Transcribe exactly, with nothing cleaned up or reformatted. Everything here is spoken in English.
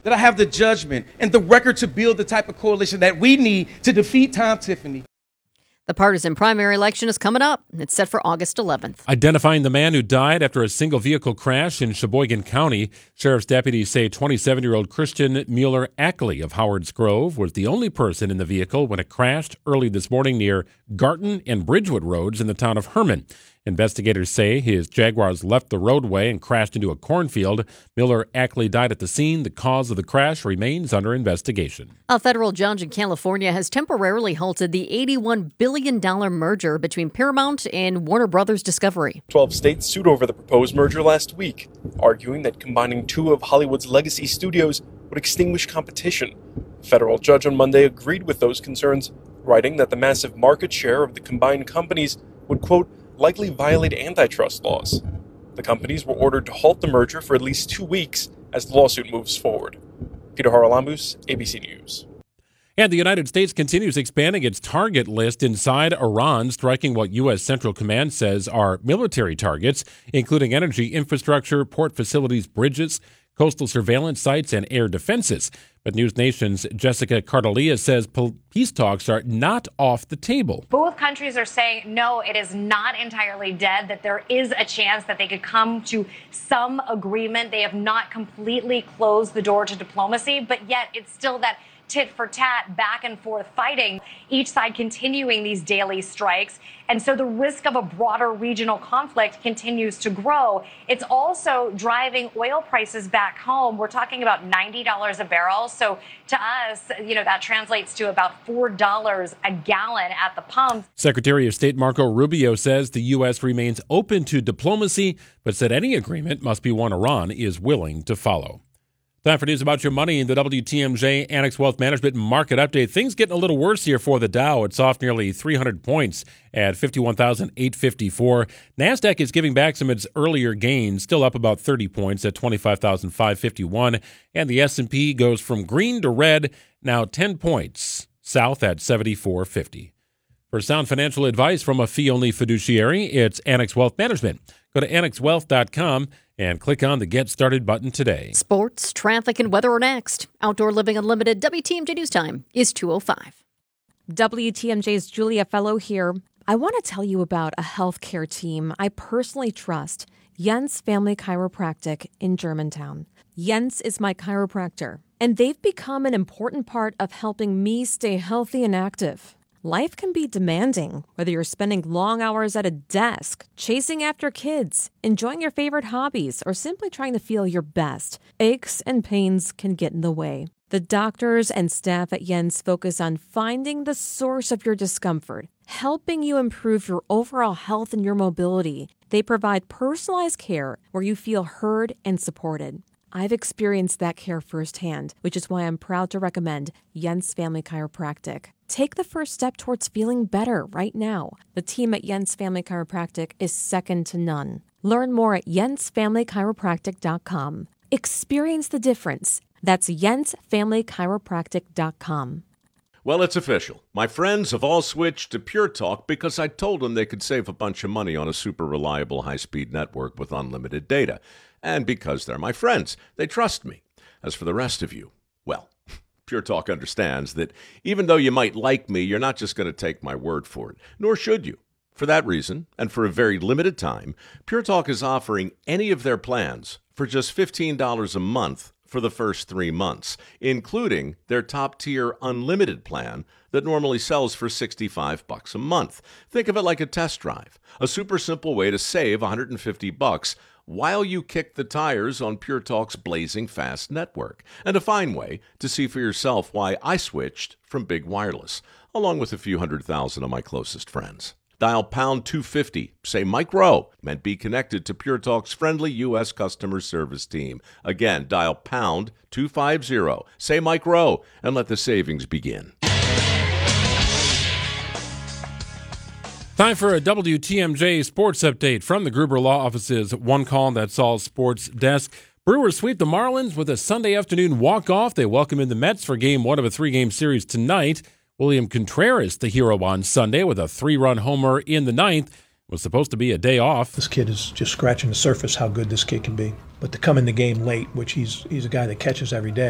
that I have the judgment and the record to build the type of coalition that we need to defeat Tom Tiffany. The partisan primary election is coming up. It's set for August eleventh. Identifying the man who died after a single vehicle crash in Sheboygan County, sheriff's deputies say twenty-seven-year-old Christian Mueller-Ackley of Howards Grove was the only person in the vehicle when it crashed early this morning near Garton and Bridgewood roads in the town of Herman. Investigators say his Jaguars left the roadway and crashed into a cornfield. Mueller-Ackley died at the scene. The cause of the crash remains under investigation. A federal judge in California has temporarily halted the eighty-one billion dollars merger between Paramount and Warner Brothers Discovery. twelve states sued over the proposed merger last week, arguing that combining two of Hollywood's legacy studios would extinguish competition. A federal judge on Monday agreed with those concerns, writing that the massive market share of the combined companies would, quote, likely violate antitrust laws. The companies were ordered to halt the merger for at least two weeks as the lawsuit moves forward. Peter Haralambous, A B C News. And the United States continues expanding its target list inside Iran, striking what U S. Central Command says are military targets, including energy infrastructure, port facilities, bridges, coastal surveillance sites, and air defenses. But News Nation's Jessica Cardelia says peace talks are not off the table. Both countries are saying, no, it is not entirely dead, that there is a chance that they could come to some agreement. They have not completely closed the door to diplomacy, but yet it's still that tit for tat, back and forth fighting, each side continuing these daily strikes. And so the risk of a broader regional conflict continues to grow. It's also driving oil prices back home. We're talking about ninety dollars a barrel. So to us, you know, that translates to about four dollars a gallon at the pump. Secretary of State Marco Rubio says the U S remains open to diplomacy, but said any agreement must be one Iran is willing to follow. Time for news about your money in the W T M J Annex Wealth Management Market Update. Things getting a little worse here for the Dow. It's off nearly three hundred points at fifty-one thousand eight hundred fifty-four. NASDAQ is giving back some of its earlier gains, still up about thirty points at twenty-five thousand five hundred fifty-one. And the S and P goes from green to red, now ten points, south at seventy-four fifty. For sound financial advice from a fee-only fiduciary, it's Annex Wealth Management. Go to annex wealth dot com and click on the Get Started button today. Sports, traffic, and weather are next. Outdoor Living Unlimited W T M J News Time is two oh five. W T M J's Julia Fellow here. I want to tell you about a healthcare team I personally trust, Jens Family Chiropractic in Germantown. Jens is my chiropractor, and they've become an important part of helping me stay healthy and active. Life can be demanding, whether you're spending long hours at a desk, chasing after kids, enjoying your favorite hobbies, or simply trying to feel your best. Aches and pains can get in the way. The doctors and staff at Jens focus on finding the source of your discomfort, helping you improve your overall health and your mobility. They provide personalized care where you feel heard and supported. I've experienced that care firsthand, which is why I'm proud to recommend Jens Family Chiropractic. Take the first step towards feeling better right now. The team at Jens Family Chiropractic is second to none. Learn more at jens family chiropractic dot com. Experience the difference. That's jens family chiropractic dot com. Well, it's official. My friends have all switched to Pure Talk because I told them they could save a bunch of money on a super reliable high-speed network with unlimited data. And because they're my friends, they trust me. As for the rest of you, well, Pure Talk understands that even though you might like me, you're not just going to take my word for it, nor should you. For that reason, and for a very limited time, Pure Talk is offering any of their plans for just fifteen dollars a month for the first three months, including their top-tier unlimited plan that normally sells for sixty-five bucks a month. Think of it like a test drive, a super simple way to save one hundred fifty bucks while you kick the tires on Pure Talk's blazing fast network, and a fine way to see for yourself why I switched from Big Wireless, along with a few hundred thousand of my closest friends. Dial pound two fifty, say Mike Rowe, and be connected to Pure Talk's friendly U S customer service team. Again, dial pound two fifty, say Mike Rowe, and let the savings begin. Time for a W T M J sports update from the Gruber Law Office's One Call That's All Sports desk. Brewers sweep the Marlins with a Sunday afternoon walk-off. They welcome in the Mets for game one of a three-game series tonight. William Contreras, the hero on Sunday, with a three-run homer in the ninth. Was supposed to be a day off. This kid is just scratching the surface how good this kid can be. But to come in the game late, which he's he's a guy that catches every day.